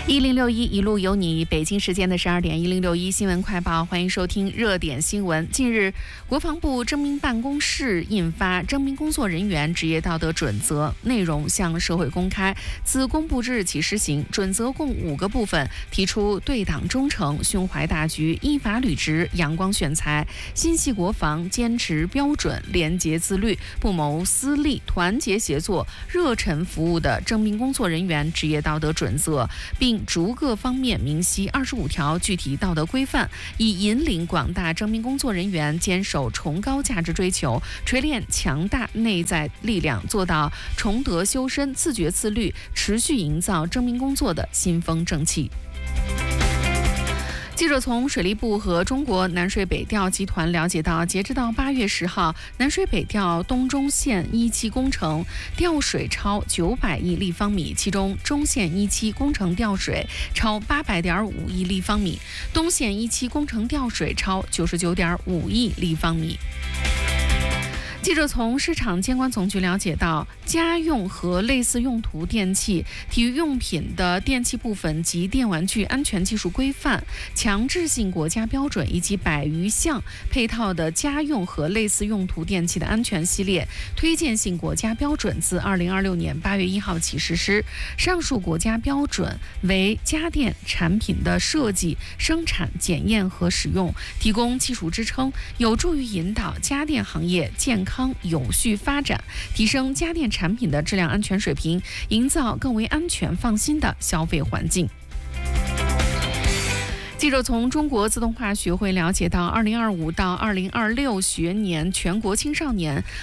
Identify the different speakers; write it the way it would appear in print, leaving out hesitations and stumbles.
Speaker 1: 1061一路有你，北京时间的12点，1061新闻快报，欢迎收听热点新闻。近日，国防部征兵办公室印发《征兵工作人员职业道德准则》，内容向社会公开，自公布之日起施行。准则共5个部分，提出对党忠诚、胸怀大局、依法履职、阳光选才、心系国防、坚持标准、廉洁自律、不谋私利、团结协作、热忱服务的征兵工作人员职业道德准则，并逐各方面明晰25条具体道德规范，以引领广大征兵工作人员坚守崇高价值追求，锤炼强大内在力量，做到崇德修身、自觉自律，持续营造征兵工作的新风正气。记者从水利部和中国南水北调集团了解到，截至到8月10号，南水北调东中线1期工程调水超900亿立方米，其中中线1期工程调水超800.5亿立方米，东线1期工程调水超99.5亿立方米。记者从市场监管总局了解到，家用和类似用途电器、体育用品的电器部分及电玩具安全技术规范、强制性国家标准以及100余项配套的家用和类似用途电器的安全系列推荐性国家标准自2026年8月1号起实施。上述国家标准为家电产品的设计、生产、检验和使用提供技术支撑，有助于引导家电行业健康有序发展，提升家电产品的质量安全水平，营造更为安全放心的消费环境。记者从中国自动化学会了解到，2025到2026学年全国青少年